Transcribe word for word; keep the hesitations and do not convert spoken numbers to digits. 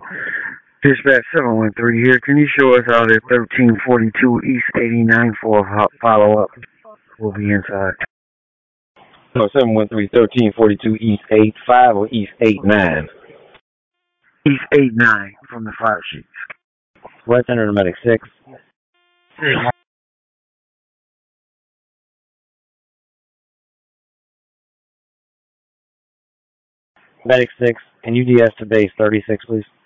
Dispatch seven one three here. Can you show us out at thirteen forty-two East eighty-nine for a follow-up? We'll be inside. No, seven one three, thirteen forty-two East eighty-five or East eighty-nine? East eighty-nine from the fire sheets. West Center Medic six. Medic six, can you D S to base thirty-six, please?